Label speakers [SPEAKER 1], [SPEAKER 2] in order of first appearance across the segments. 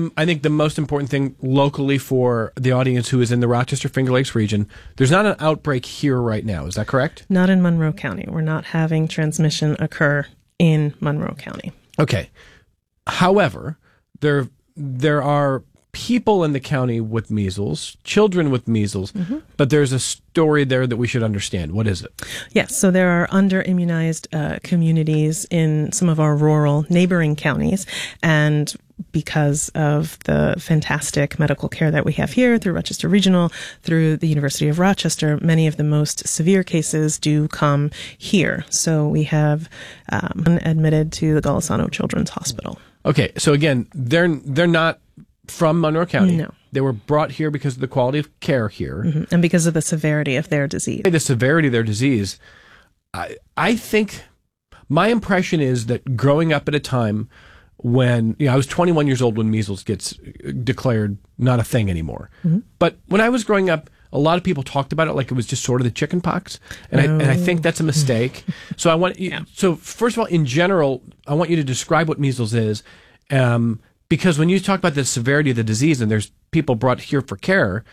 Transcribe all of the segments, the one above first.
[SPEAKER 1] I think the most important thing locally for the audience who is in the Rochester Finger Lakes region, there's not an outbreak here right now. Is that correct?
[SPEAKER 2] Not in Monroe County. We're not having transmission occur in Monroe County.
[SPEAKER 1] Okay. However, there are people in the county with measles, children with measles, but there's a story there that we should understand. What is it?
[SPEAKER 2] Yes, so there are under-immunized communities in some of our rural neighboring counties, and because of the fantastic medical care that we have here through Rochester Regional, through the University of Rochester, many of the most severe cases do come here. So we have admitted to the Golisano Children's Hospital.
[SPEAKER 1] Okay, so again, they're not from Monroe County.
[SPEAKER 2] No.
[SPEAKER 1] They were brought here because of the quality of care here.
[SPEAKER 2] And because of the severity of their disease.
[SPEAKER 1] The severity of their disease, I think my impression is that growing up at a time when, I was 21 years old when measles gets declared not a thing anymore. But when I was growing up, a lot of people talked about it like it was just sort of the chicken pox. And I think that's a mistake. So I want so first of all, in general, I want you to describe what measles is. Because when you talk about the severity of the disease and there's people brought here for care,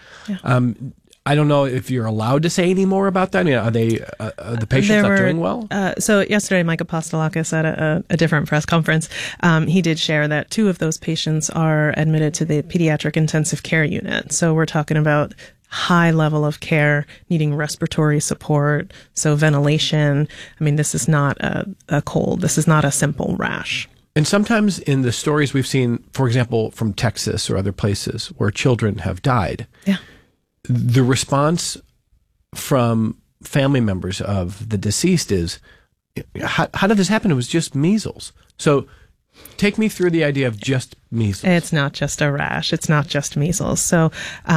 [SPEAKER 1] I don't know if you're allowed to say any more about that. I mean, are the patients not doing well?
[SPEAKER 2] So yesterday, Mike Apostolakis at a different press conference, he did share that 2 of those patients are admitted to the pediatric intensive care unit. So we're talking about high level of care, needing respiratory support, so ventilation. I mean, this is not a cold. This is not a simple rash.
[SPEAKER 1] And sometimes in the stories we've seen, for example, from Texas or other places where children have died, the response from family members of the deceased is, how did this happen? It was just measles. So take me through the idea of just measles.
[SPEAKER 2] It's not just a rash. It's not just measles. So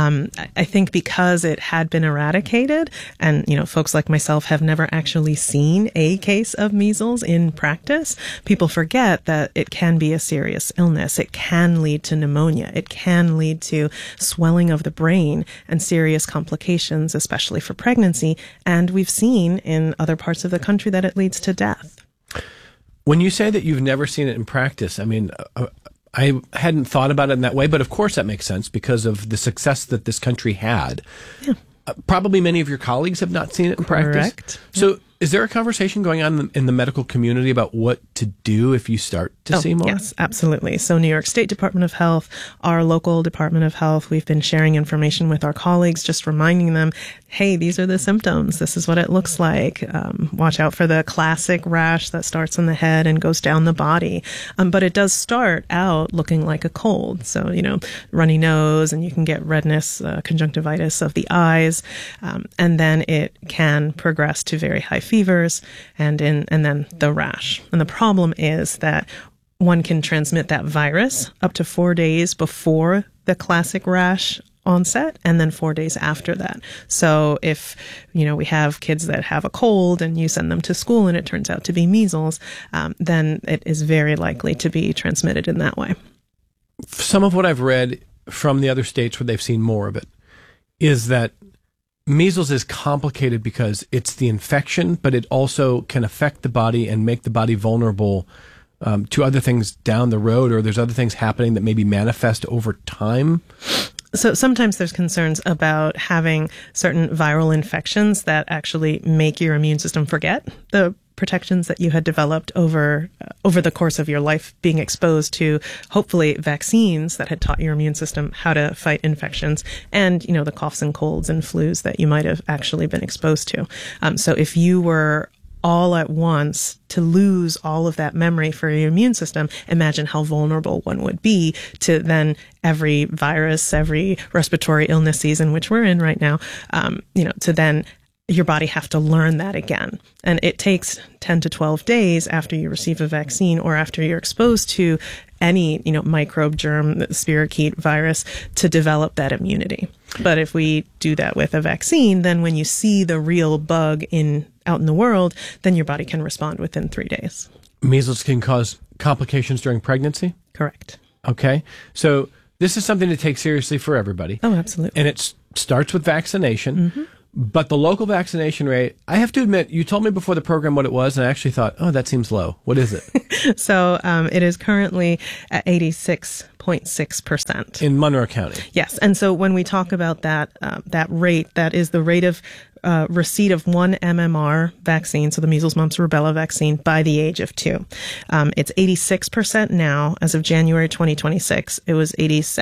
[SPEAKER 2] I think because it had been eradicated and, folks like myself have never actually seen a case of measles in practice, people forget that it can be a serious illness. It can lead to pneumonia. It can lead to swelling of the brain and serious complications, especially for pregnancy. And we've seen in other parts of the country that it leads to death.
[SPEAKER 1] When you say that you've never seen it in practice, I mean, I hadn't thought about it in that way, but of course that makes sense because of the success that this country had. Probably many of your colleagues have not seen it in practice. So is there a conversation going on in the medical community about what to do if you start to see more?
[SPEAKER 2] Yes, absolutely. So New York State Department of Health, our local Department of Health, we've been sharing information with our colleagues, just reminding them, hey, these are the symptoms. This is what it looks like. Watch out for the classic rash that starts on the head and goes down the body. But it does start out looking like a cold. So, runny nose, and you can get redness, conjunctivitis of the eyes. And then it can progress to very high fevers and then the rash. And the problem is that one can transmit that virus up to 4 days before the classic rash onset and then 4 days after that. So if, we have kids that have a cold and you send them to school and it turns out to be measles, then it is very likely to be transmitted in that way.
[SPEAKER 1] Some of what I've read from the other states where they've seen more of it is that measles is complicated because it's the infection, but it also can affect the body and make the body vulnerable to other things down the road, or there's other things happening that maybe manifest over time.
[SPEAKER 2] So sometimes there's concerns about having certain viral infections that actually make your immune system forget the protections that you had developed over the course of your life, being exposed to hopefully vaccines that had taught your immune system how to fight infections and, the coughs and colds and flus that you might have actually been exposed to. So if you were all at once to lose all of that memory for your immune system, imagine how vulnerable one would be to then every virus, every respiratory illness season, which we're in right now, to then your body have to learn that again. And it takes 10 to 12 days after you receive a vaccine or after you're exposed to any, microbe, germ, spirochete, virus to develop that immunity. But if we do that with a vaccine, then when you see the real bug out in the world, then your body can respond within 3 days.
[SPEAKER 1] Measles can cause complications during pregnancy?
[SPEAKER 2] Correct.
[SPEAKER 1] Okay. So this is something to take seriously for everybody.
[SPEAKER 2] Oh, absolutely.
[SPEAKER 1] And it starts with vaccination. But the local vaccination rate, I have to admit, you told me before the program what it was, and I actually thought, oh, that seems low. What is it?
[SPEAKER 2] So it is currently at 86.6%.
[SPEAKER 1] In Monroe County.
[SPEAKER 2] Yes. And so when we talk about that rate, that is the rate of receipt of one MMR vaccine, so the measles, mumps, rubella vaccine, by the age of 2. It's 86% now as of January 2026. It was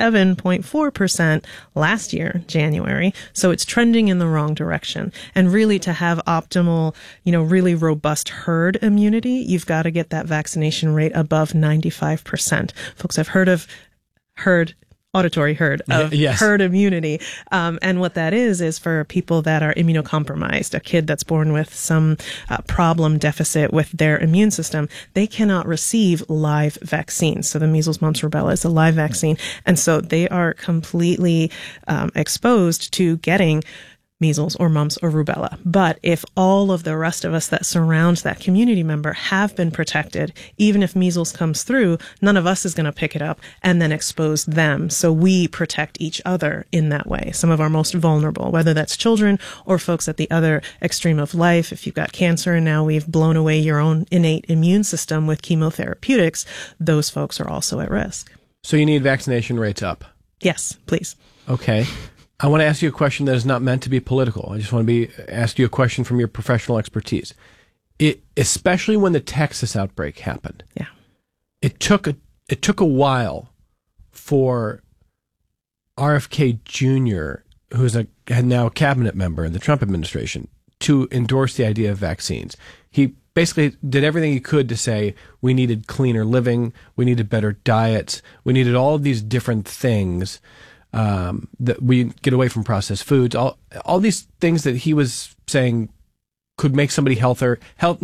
[SPEAKER 2] 87.4% last year, January. So it's trending in the wrong direction. And really, to have optimal, really robust herd immunity, you've got to get that vaccination rate above 95%. Folks, I've heard of auditory herd of
[SPEAKER 1] yes.
[SPEAKER 2] herd immunity. And what that is for people that are immunocompromised, a kid that's born with some problem deficit with their immune system, they cannot receive live vaccines. So the measles, mumps, rubella is a live vaccine. And so they are completely exposed to getting measles or mumps or rubella. But if all of the rest of us that surround that community member have been protected, even if measles comes through, none of us is going to pick it up and then expose them. So we protect each other in that way. Some of our most vulnerable, whether that's children or folks at the other extreme of life. If you've got cancer and now we've blown away your own innate immune system with chemotherapeutics, those folks are also at risk.
[SPEAKER 1] So you need vaccination rates up?
[SPEAKER 2] Yes, please.
[SPEAKER 1] Okay. I want to ask you a question that is not meant to be political. I just want to ask you a question from your professional expertise. Especially when the Texas outbreak happened.
[SPEAKER 2] Yeah.
[SPEAKER 1] It took a while for RFK Jr., who's now a cabinet member in the Trump administration, to endorse the idea of vaccines. He basically did everything he could to say we needed cleaner living, we needed better diets, we needed all of these different things. That we get away from processed foods, all these things that he was saying could make somebody healthier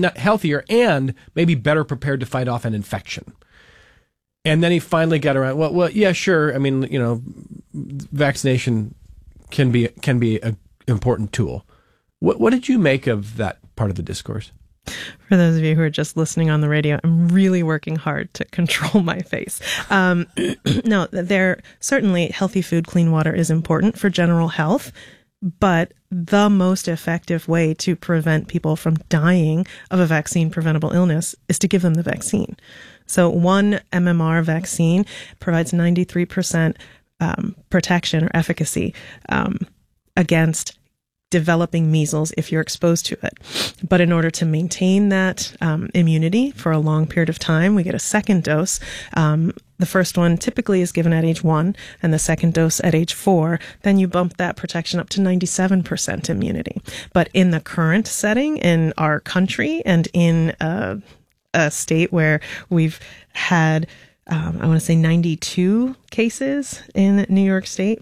[SPEAKER 1] and maybe better prepared to fight off an infection. And then he finally got around. Well, yeah, sure. I mean, vaccination can be an important tool. What did you make of that part of the discourse?
[SPEAKER 2] For those of you who are just listening on the radio, I'm really working hard to control my face. No, certainly healthy food, clean water is important for general health, but the most effective way to prevent people from dying of a vaccine preventable illness is to give them the vaccine. So one MMR vaccine provides 93% protection or efficacy against developing measles if you're exposed to it. But in order to maintain that immunity for a long period of time, we get a second dose. The first one typically is given at age 1 and the second dose at age 4. Then you bump that protection up to 97% immunity. But in the current setting in our country and in a state where we've had, I want to say 92 cases in New York State,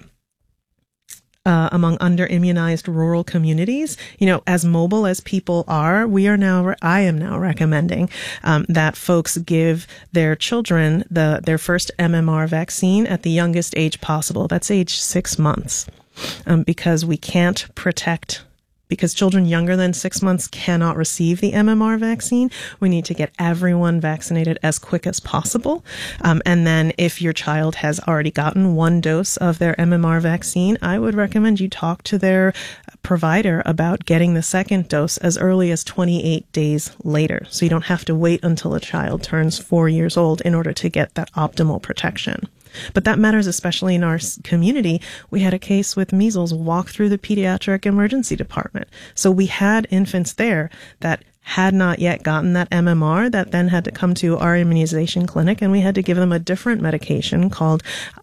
[SPEAKER 2] among under-immunized rural communities, as mobile as people are, I am now recommending that folks give their children their first MMR vaccine at the youngest age possible. That's age 6 months, because we can't protect. Because children younger than 6 months cannot receive the MMR vaccine, we need to get everyone vaccinated as quick as possible. And then if your child has already gotten one dose of their MMR vaccine, I would recommend you talk to their provider about getting the second dose as early as 28 days later. So you don't have to wait until a child turns 4 years old in order to get that optimal protection. But that matters especially in our community. We had a case with measles walk through the pediatric emergency department. So we had infants there that had not yet gotten that MMR that then had to come to our immunization clinic, and we had to give them a different medication called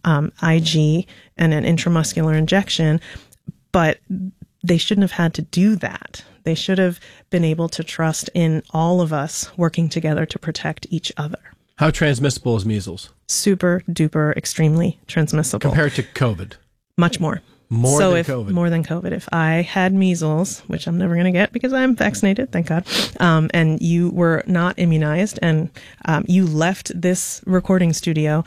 [SPEAKER 2] IG and an intramuscular injection. But they shouldn't have had to do that. They should have been able to trust in all of us working together to protect each other.
[SPEAKER 1] How transmissible is measles?
[SPEAKER 2] Super duper extremely transmissible.
[SPEAKER 1] Compared to COVID?
[SPEAKER 2] Much more. More than COVID. If I had measles, which I'm never going to get because I'm vaccinated, thank God, and you were not immunized and you left this recording studio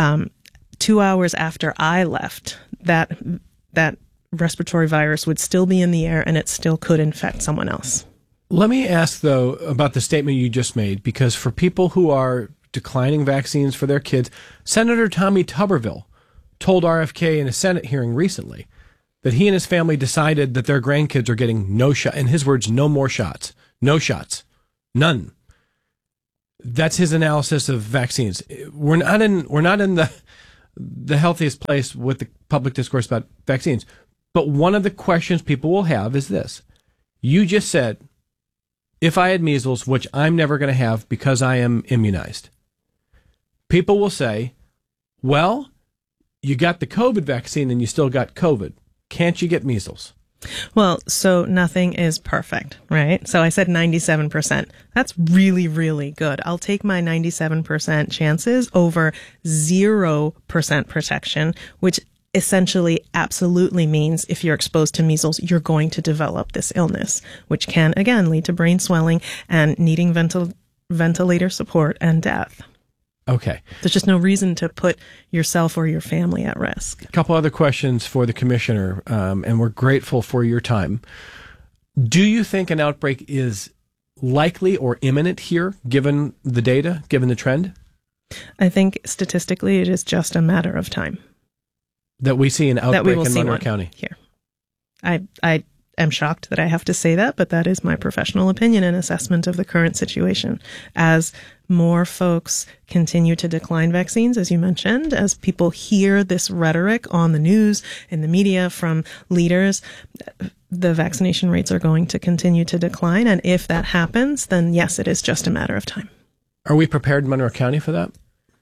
[SPEAKER 2] 2 hours after I left, that respiratory virus would still be in the air and it still could infect someone else.
[SPEAKER 1] Let me ask, though, about the statement you just made, because for people who are declining vaccines for their kids, Senator Tommy Tuberville told RFK in a Senate hearing recently that he and his family decided that their grandkids are getting no shot. In his words, no more shots. No shots. None. That's his analysis of vaccines. We're not in the healthiest place with the public discourse about vaccines. But one of the questions people will have is this. You just said, if I had measles, which I'm never going to have because I am immunized, people will say, well, you got the COVID vaccine and you still got COVID. Can't you get measles?
[SPEAKER 2] Well, so nothing is perfect, right? So I said 97%. That's really, really good. I'll take my 97% chances over 0% protection, which essentially absolutely means if you're exposed to measles, you're going to develop this illness, which can, again, lead to brain swelling and needing ventilator support and death.
[SPEAKER 1] Okay.
[SPEAKER 2] There's just no reason to put yourself or your family at risk.
[SPEAKER 1] A couple other questions for the commissioner, and we're grateful for your time. Do you think an outbreak is likely or imminent here, given the data, given the trend?
[SPEAKER 2] I think statistically it is just a matter of time.
[SPEAKER 1] That we see an outbreak in Monroe County?
[SPEAKER 2] Here. I am shocked that I have to say that, but that is my professional opinion and assessment of the current situation. As more folks continue to decline vaccines, as you mentioned, as people hear this rhetoric on the news, in the media from leaders, the vaccination rates are going to continue to decline. And if that happens, then yes, it is just a matter of time.
[SPEAKER 1] Are we prepared in Monroe County for that?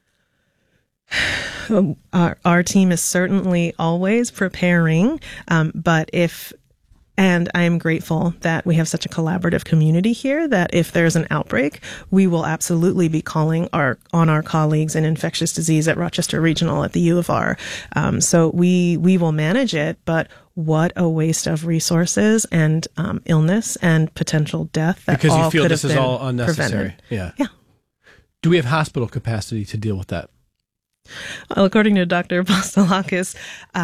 [SPEAKER 2] Our team is certainly always preparing, and I am grateful that we have such a collaborative community here that if there's an outbreak, we will absolutely be calling on our colleagues in infectious disease at Rochester Regional, at the U of R. So we will manage it, but what a waste of resources and illness and potential death that
[SPEAKER 1] because
[SPEAKER 2] all
[SPEAKER 1] you feel
[SPEAKER 2] could
[SPEAKER 1] this
[SPEAKER 2] have
[SPEAKER 1] is
[SPEAKER 2] been
[SPEAKER 1] all unnecessary.
[SPEAKER 2] Prevented.
[SPEAKER 1] Yeah. Do we have hospital capacity to deal with that?
[SPEAKER 2] Well, according to Dr. Apostolakis,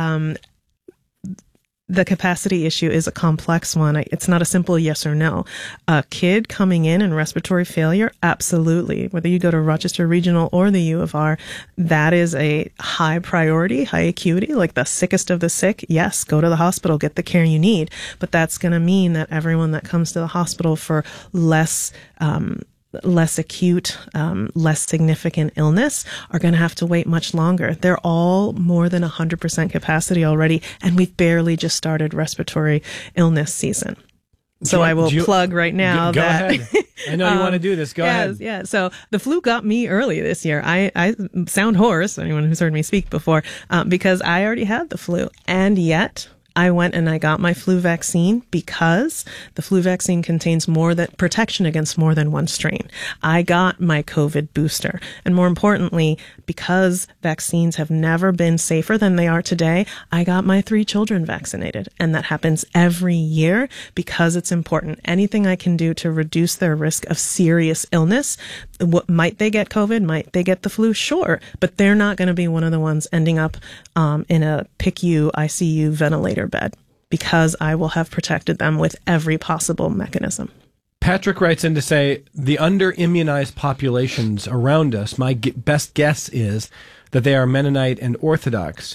[SPEAKER 2] the capacity issue is a complex one. It's not a simple yes or no. A kid coming in respiratory failure, absolutely. Whether you go to Rochester Regional or the U of R, that is a high priority, high acuity, like the sickest of the sick. Yes, go to the hospital, get the care you need. But that's going to mean that everyone that comes to the hospital for less acute, less significant illness are going to have to wait much longer. They're all more than 100% capacity already, and we've barely just started respiratory illness season. So I will plug right now
[SPEAKER 1] go
[SPEAKER 2] that
[SPEAKER 1] ahead. I know you want to do this. Go ahead.
[SPEAKER 2] Yeah. So the flu got me early this year. I sound hoarse, anyone who's heard me speak before, because I already had the flu, and yet I went and I got my flu vaccine because the flu vaccine contains protection against more than one strain. I got my COVID booster. And more importantly, because vaccines have never been safer than they are today, I got my 3 children vaccinated. And that happens every year because it's important. Anything I can do to reduce their risk of serious illness. Might they get COVID? Might they get the flu? Sure. But they're not going to be one of the ones ending up in a PICU ICU ventilator bed, because I will have protected them with every possible mechanism.
[SPEAKER 1] Patrick writes in to say, the under-immunized populations around us, my best guess is that they are Mennonite and Orthodox.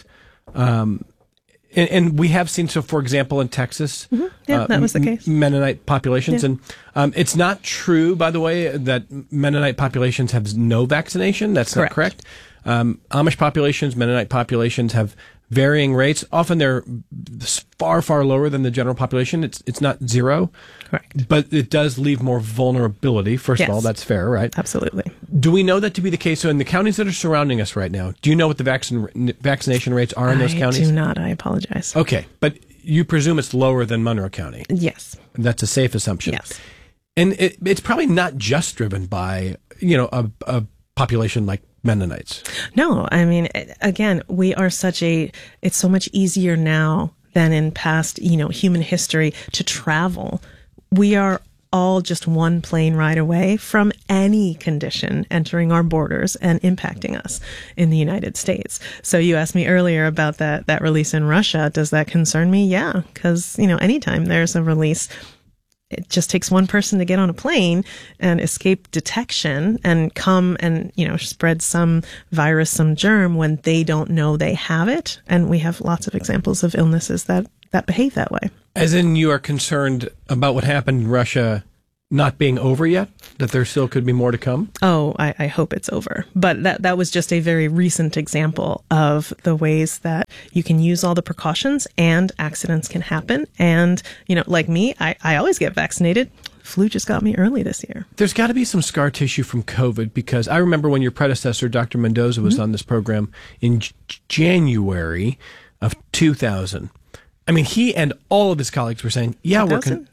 [SPEAKER 1] And we have seen, so for example, in Texas,
[SPEAKER 2] that was the case.
[SPEAKER 1] Mennonite populations.
[SPEAKER 2] Yeah.
[SPEAKER 1] And it's not true, by the way, that Mennonite populations have no vaccination. That's not correct. Amish populations, Mennonite populations have varying rates. Often they're far, far lower than the general population. It's not zero.
[SPEAKER 2] Correct.
[SPEAKER 1] But it does leave more vulnerability. First of all, that's fair, right?
[SPEAKER 2] Absolutely.
[SPEAKER 1] Do we know that to be the case? So in the counties that are surrounding us right now, do you know what the vaccination rates are in those counties?
[SPEAKER 2] I do not. I apologize.
[SPEAKER 1] Okay. But you presume it's lower than Monroe County.
[SPEAKER 2] Yes.
[SPEAKER 1] That's a safe assumption.
[SPEAKER 2] Yes.
[SPEAKER 1] And it's probably not just driven by, a population like Mennonites.
[SPEAKER 2] No, I mean, again, it's so much easier now than in past, human history to travel. We are all just one plane ride away from any condition entering our borders and impacting us in the United States. So you asked me earlier about that release in Russia. Does that concern me? Yeah, because, anytime there's a release, it just takes one person to get on a plane and escape detection and come and, spread some virus, some germ when they don't know they have it. And we have lots of examples of illnesses that that behave that way.
[SPEAKER 1] As in, you are concerned about what happened in Russia not being over yet, that there still could be more to come?
[SPEAKER 2] Oh, I hope it's over. But that was just a very recent example of the ways that you can use all the precautions and accidents can happen. And, like me, I always get vaccinated. Flu just got me early this year.
[SPEAKER 1] There's got to be some scar tissue from COVID, because I remember when your predecessor, Dr. Mendoza, was on this program in January of 2000. I mean, he and all of his colleagues were saying, yeah,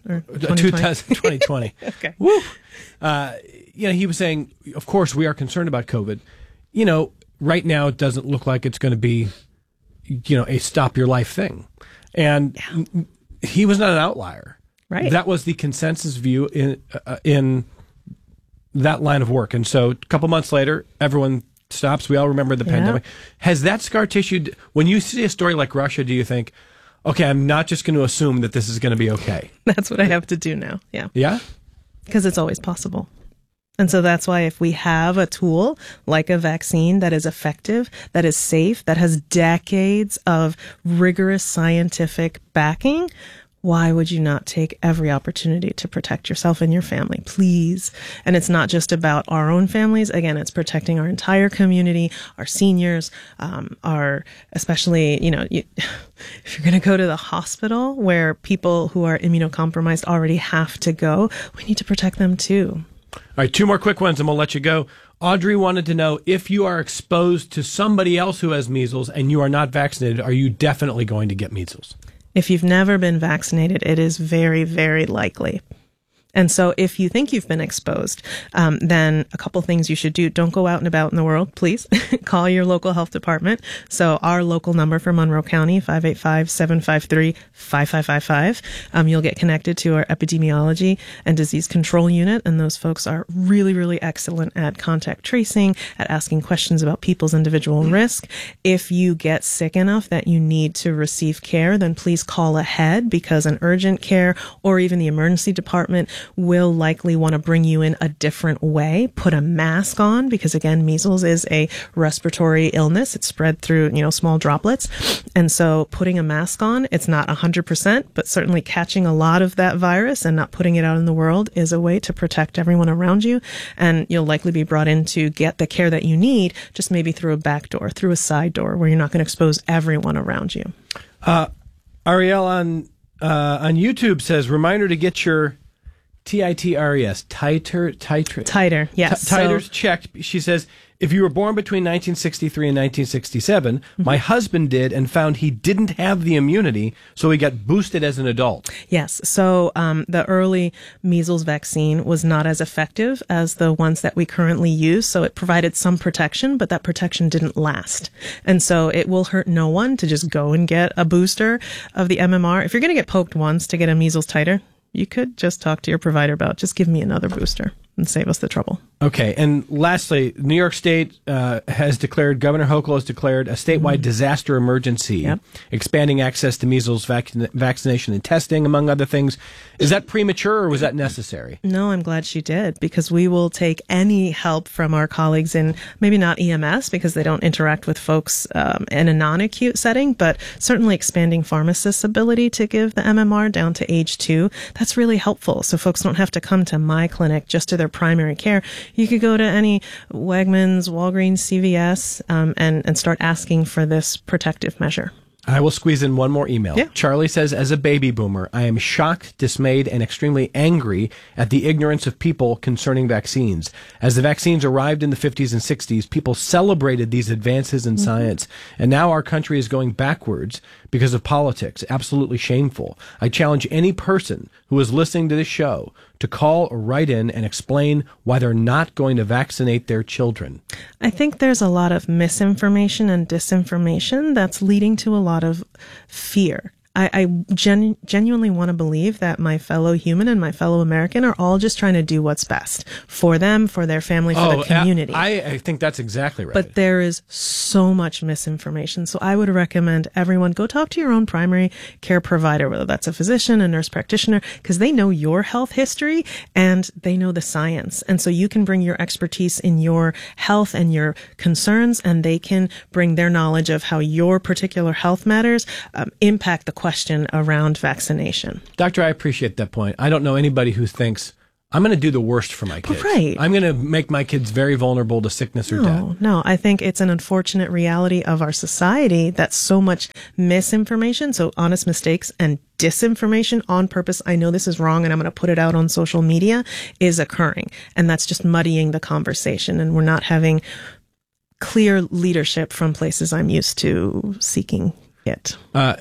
[SPEAKER 1] 2020.
[SPEAKER 2] Okay.
[SPEAKER 1] Woo. He was saying, of course, we are concerned about COVID. Right now it doesn't look like it's going to be, a stop your life thing. And he was not an outlier.
[SPEAKER 2] Right.
[SPEAKER 1] That was the consensus view in that line of work. And so a couple months later, everyone stops. We all remember the pandemic. Has that scar tissue, when you see a story like Russia, do you think, okay, I'm not just going to assume that this is going to be okay?
[SPEAKER 2] That's what I have to do now. Yeah.
[SPEAKER 1] Yeah?
[SPEAKER 2] Because it's always possible. And so that's why if we have a tool like a vaccine that is effective, that is safe, that has decades of rigorous scientific backing, why would you not take every opportunity to protect yourself and your family, please? And it's not just about our own families. Again, it's protecting our entire community, our seniors, especially, if you're going to go to the hospital where people who are immunocompromised already have to go, we need to protect them too.
[SPEAKER 1] All right, 2 more quick ones and we'll let you go. Audrey wanted to know, if you are exposed to somebody else who has measles and you are not vaccinated, are you definitely going to get measles?
[SPEAKER 2] If you've never been vaccinated, it is very, very likely. And so if you think you've been exposed, then a couple things you should do. Don't go out and about in the world, please. Call your local health department. So our local number for Monroe County, 585-753-5555. You'll get connected to our epidemiology and disease control unit. And those folks are really, really excellent at contact tracing, at asking questions about people's individual risk. If you get sick enough that you need to receive care, then please call ahead, because an urgent care or even the emergency department will likely want to bring you in a different way. Put a mask on, because again, measles is a respiratory illness. It's spread through, small droplets. And so putting a mask on, it's not 100%, but certainly catching a lot of that virus and not putting it out in the world is a way to protect everyone around you. And you'll likely be brought in to get the care that you need, just maybe through a back door, through a side door, where you're not going to expose everyone around you.
[SPEAKER 1] Ariel on YouTube says, reminder to get your TITRES, titer,
[SPEAKER 2] yes.
[SPEAKER 1] Titers checked. She says, if you were born between 1963 and 1967, my husband did and found he didn't have the immunity, so he got boosted as an adult.
[SPEAKER 2] Yes. So the early measles vaccine was not as effective as the ones that we currently use. So it provided some protection, but that protection didn't last. And so it will hurt no one to just go and get a booster of the MMR. If you're going to get poked once to get a measles titer, you could just talk to your provider about, just give me another booster and save us the trouble.
[SPEAKER 1] Okay. And lastly, New York State Governor Hochul has declared a statewide disaster emergency, expanding access to measles vaccination and testing, among other things. Is that premature or was that necessary?
[SPEAKER 2] No, I'm glad she did, because we will take any help from our colleagues in, maybe not EMS, because they don't interact with folks in a non-acute setting, but certainly expanding pharmacists' ability to give the MMR down to age 2. That's really helpful. So folks don't have to come to my clinic just to their primary care. You could go to any Wegmans, Walgreens, CVS, and start asking for this protective measure.
[SPEAKER 1] I will squeeze in one more email.
[SPEAKER 2] Yeah.
[SPEAKER 1] Charlie says, as a baby boomer, I am shocked, dismayed, and extremely angry at the ignorance of people concerning vaccines. As the vaccines arrived in the 50s and 60s, people celebrated these advances in science, and now our country is going backwards because of politics. Absolutely shameful. I challenge any person who is listening to this show to call or write in and explain why they're not going to vaccinate their children.
[SPEAKER 2] I think there's a lot of misinformation and disinformation that's leading to a lot of fear. I genuinely want to believe that my fellow human and my fellow American are all just trying to do what's best for them, for their family, for the community.
[SPEAKER 1] I think that's exactly right.
[SPEAKER 2] But there is so much misinformation. So I would recommend everyone go talk to your own primary care provider, whether that's a physician, a nurse practitioner, because they know your health history and they know the science. And so you can bring your expertise in your health and your concerns, and they can bring their knowledge of how your particular health matters impact the question around vaccination.
[SPEAKER 1] Doctor, I appreciate that point. I don't know anybody who thinks, I'm going to do the worst for my kids.
[SPEAKER 2] Right.
[SPEAKER 1] I'm going to make my kids very vulnerable to sickness or death.
[SPEAKER 2] No, I think it's an unfortunate reality of our society that so much misinformation, so honest mistakes and disinformation on purpose, I know this is wrong and I'm going to put it out on social media, is occurring. And that's just muddying the conversation. And we're not having clear leadership from places I'm used to seeking it.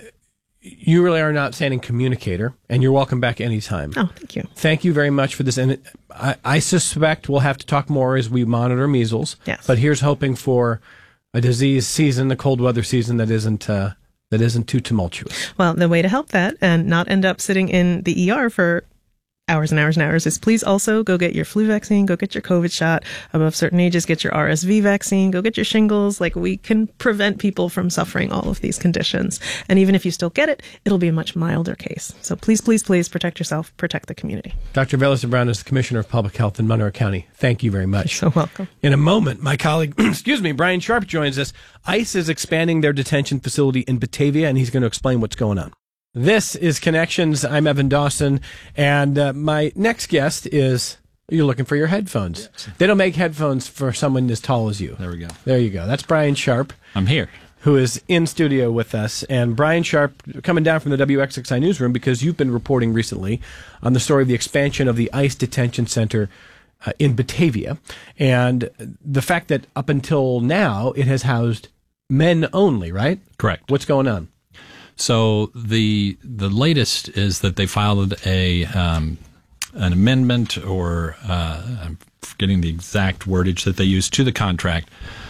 [SPEAKER 1] You really are an outstanding communicator, and you're welcome back anytime.
[SPEAKER 2] Oh, thank you.
[SPEAKER 1] Thank you very much for this. And I suspect we'll have to talk more as we monitor measles.
[SPEAKER 2] Yes.
[SPEAKER 1] But here's hoping for a disease season, a cold weather season that isn't too tumultuous.
[SPEAKER 2] Well, the way to help that and not end up sitting in the ER for hours and hours and hours is please also go get your flu vaccine, go get your COVID shot. Above certain ages, get your RSV vaccine, go get your shingles. Like, we can prevent people from suffering all of these conditions. And even if you still get it, it'll be a much milder case. So please, please, please protect yourself, protect the community.
[SPEAKER 1] Dr. Velisa Brown is the Commissioner of Public Health in Monroe County. Thank you very much.
[SPEAKER 2] You're so welcome.
[SPEAKER 1] In a moment, my colleague, Brian Sharp joins us. ICE is expanding their detention facility in Batavia, and he's going to explain what's going on. This is Connections. I'm Evan Dawson, and my next guest is, you're looking for your headphones. Yes. They don't make headphones for someone as tall as you.
[SPEAKER 3] There we go.
[SPEAKER 1] There you go. That's Brian Sharp.
[SPEAKER 3] I'm here.
[SPEAKER 1] Who is in studio with us. And Brian Sharp, coming down from the WXXI newsroom, because you've been reporting recently on the story of the expansion of the ICE detention center in Batavia, and the fact that up until now it has housed men only, right?
[SPEAKER 3] Correct.
[SPEAKER 1] What's going on?
[SPEAKER 3] So the latest is that they filed an amendment, or I'm forgetting the exact wordage that they used, to the contract.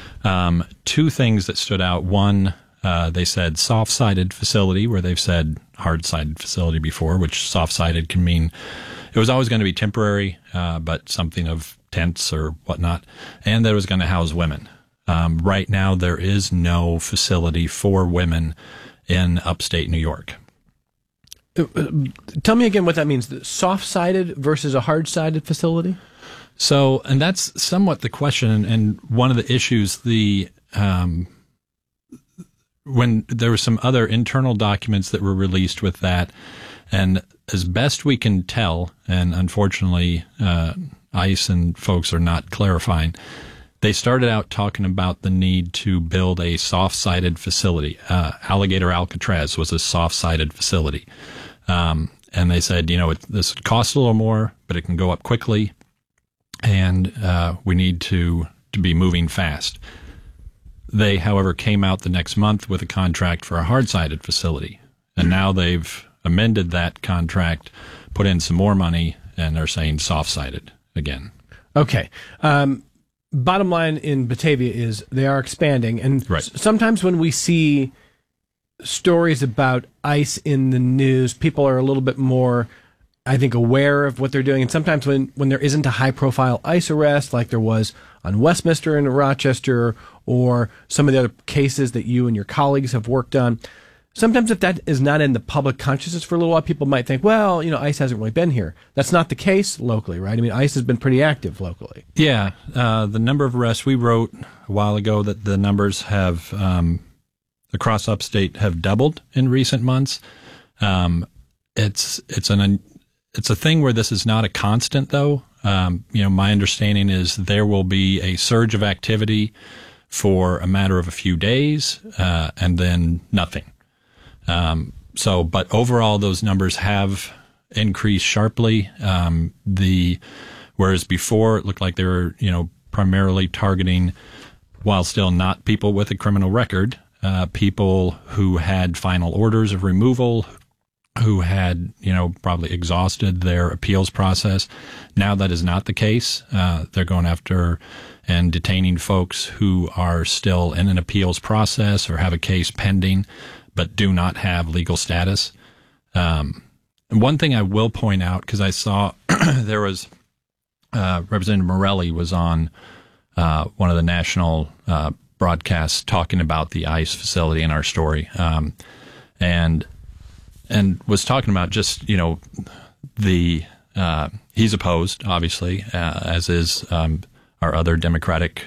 [SPEAKER 3] Two things that stood out. One, they said soft-sided facility, where they've said hard-sided facility before, which soft-sided can mean it was always going to be temporary, but something of tents or whatnot, and that it was going to house women. Right now, there is no facility for women in upstate New York.
[SPEAKER 1] Tell me again what that means. Soft-sided versus a hard-sided facility?
[SPEAKER 3] So, and that's somewhat the question, and one of the issues, when there were some other internal documents that were released with that, and as best we can tell, and unfortunately ICE and folks are not clarifying, they started out talking about the need to build a soft-sided facility. Alligator Alcatraz was a soft-sided facility. And they said, this would cost a little more, but it can go up quickly, and we need to be moving fast. They, however, came out the next month with a contract for a hard-sided facility. And now they've amended that contract, put in some more money, and they're saying soft-sided again.
[SPEAKER 1] Okay. Bottom line in Batavia is they are expanding. And
[SPEAKER 3] right.
[SPEAKER 1] Sometimes when we see stories about ICE in the news, people are a little bit more, I think, aware of what they're doing. And sometimes when there isn't a high-profile ICE arrest, like there was on Westminster and Rochester, or some of the other cases that you and your colleagues have worked on, sometimes if that is not in the public consciousness for a little while, people might think, well, ICE hasn't really been here. That's not the case locally, right? I mean, ICE has been pretty active locally.
[SPEAKER 3] Yeah. The number of arrests, we wrote a while ago that the numbers have, across upstate, have doubled in recent months. It's a thing where this is not a constant, though. My understanding is there will be a surge of activity for a matter of a few days, and then nothing. But overall, those numbers have increased sharply. Whereas before it looked like they were, primarily targeting, while still not people with a criminal record, people who had final orders of removal, who had, probably exhausted their appeals process. Now that is not the case. They're going after and detaining folks who are still in an appeals process or have a case pending, but do not have legal status. And one thing I will point out, because I saw there was Representative Morelli was on one of the national broadcasts talking about the ICE facility in our story, and was talking about just he's opposed, obviously, as is our other Democratic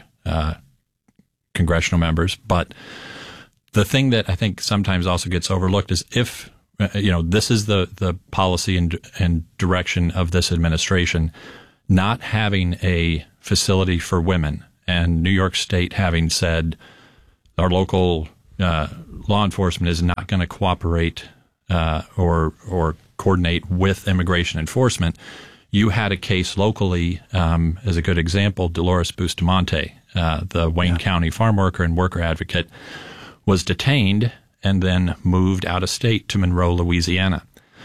[SPEAKER 3] congressional members, but the thing that I think sometimes also gets overlooked is if this is the policy and direction of this administration, not having a facility for women, and New York State having said our local law enforcement is not going to cooperate or coordinate with immigration enforcement. You had a case locally, as a good example, Dolores Bustamante, the Wayne County farm worker and worker advocate, was detained and then moved out of state to Monroe, Louisiana.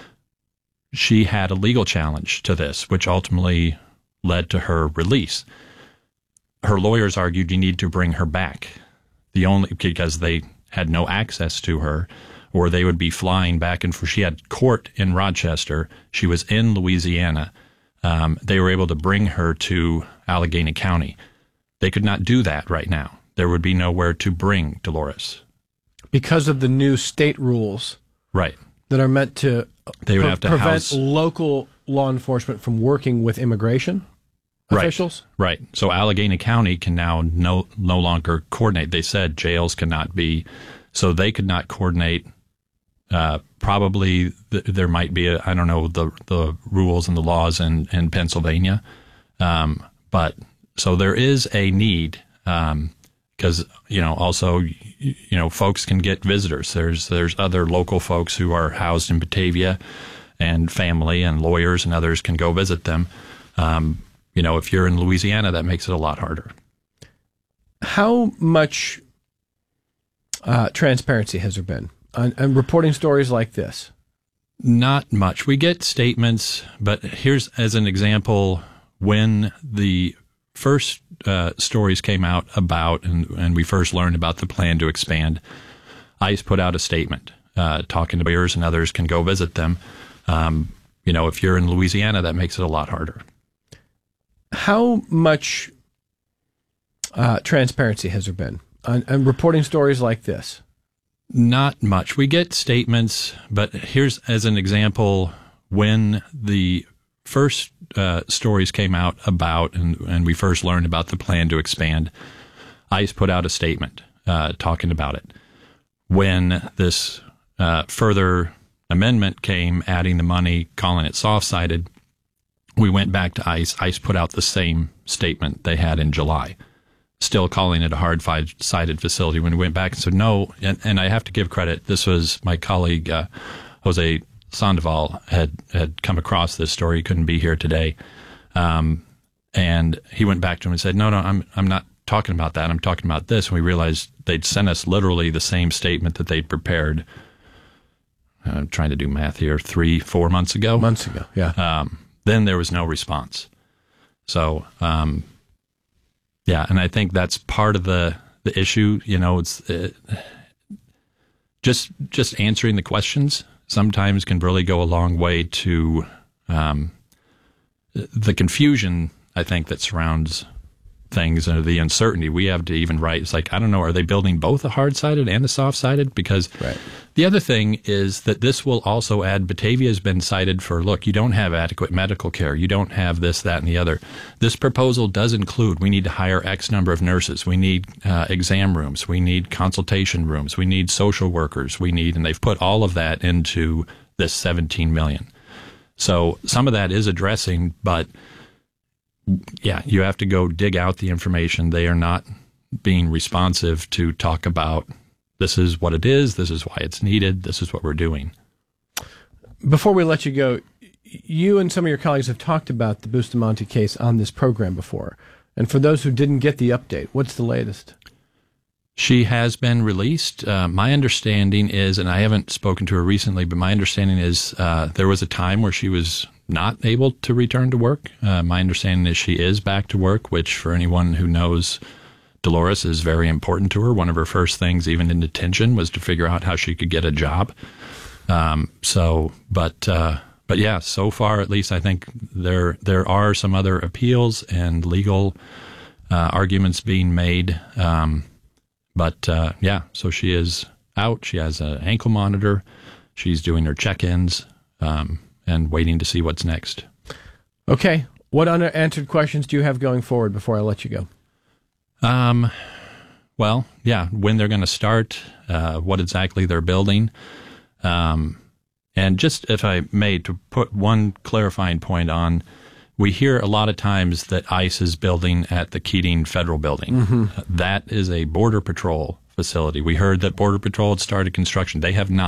[SPEAKER 3] She had a legal challenge to this, which ultimately led to her release. Her lawyers argued you need to bring her back, because they had no access to her, or they would be flying back and forth. She had court in Rochester. She was in Louisiana. They were able to bring her to Allegheny County. They could not do that right now. There would be nowhere to bring Dolores.
[SPEAKER 1] Because of the new state rules.
[SPEAKER 3] Right.
[SPEAKER 1] That are meant to
[SPEAKER 3] they would have to
[SPEAKER 1] prevent local law enforcement from working with immigration officials?
[SPEAKER 3] Right. So Allegheny County can now no longer coordinate. They said jails cannot be, so they could not coordinate. Probably there might be I don't know the rules and the laws in Pennsylvania, but so there is a need because also folks can get visitors. There's other local folks who are housed in Batavia, and family and lawyers and others can go visit them. If you're in Louisiana, that makes it a lot harder.
[SPEAKER 1] How much transparency has there been on reporting stories like this?
[SPEAKER 3] Not much. We get statements, but here's as an example, when the first stories came out about, and we first learned about the plan to expand, ICE put out a statement talking to lawyers and others can go visit them. If you're in Louisiana, that makes it a lot harder.
[SPEAKER 1] How much transparency has there been on reporting stories like this?
[SPEAKER 3] Not much. We get statements, but here's as an example, when the first stories came out about, and we first learned about the plan to expand, ICE put out a statement talking about it. When this further amendment came, adding the money, calling it soft-sided, we went back to ICE. ICE put out the same statement they had in July, still calling it a hard-sided facility. When we went back and said no, and I have to give credit, this was my colleague, Jose Sandoval, had come across this story. He couldn't be here today. And he went back to him and said, no, I'm not talking about that. I'm talking about this. And we realized they'd sent us literally the same statement that they'd prepared. I'm trying to do math here, 3-4 months ago.
[SPEAKER 1] Months ago, yeah.
[SPEAKER 3] Then there was no response. So, and I think that's part of the issue. It's just answering the questions sometimes can really go a long way to the confusion, I think, that surrounds things and the uncertainty. We have to even write, it's like, I don't know, are they building both a hard-sided and a soft-sided? Because the other thing is that this will also add, Batavia has been cited for, look, you don't have adequate medical care. You don't have this, that, and the other. This proposal does include, we need to hire X number of nurses. We need exam rooms. We need consultation rooms. We need social workers. And they've put all of that into this $17 million. So some of that is addressing, but yeah, you have to go dig out the information. They are not being responsive to talk about, this is what it is, this is why it's needed, this is what we're doing.
[SPEAKER 1] Before we let you go, you and some of your colleagues have talked about the Bustamante case on this program before. And for those who didn't get the update, what's the latest?
[SPEAKER 3] She has been released. My understanding is, and I haven't spoken to her recently, but my understanding is there was a time where she was not able to return to work. My understanding is she is back to work, which for anyone who knows Dolores is very important to her. One of her first things, even in detention, was to figure out how she could get a job. But yeah, so far, at least I think there are some other appeals and legal arguments being made. So she is out. She has an ankle monitor. She's doing her check-ins and waiting to see what's next.
[SPEAKER 1] Okay. What unanswered questions do you have going forward before I let you go? When they're going to start, what exactly they're building.
[SPEAKER 3] And just if I may, to put one clarifying point on, we hear a lot of times that ICE is building at the Keating Federal Building. That is a Border Patrol facility. We heard that Border Patrol had started construction. They have not.